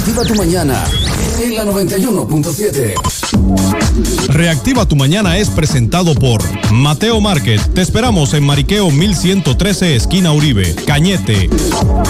Reactiva tu mañana en la 91.7. Reactiva tu mañana es presentado por Mateo Market. Te esperamos en Mariqueo 1113, esquina Uribe, Cañete.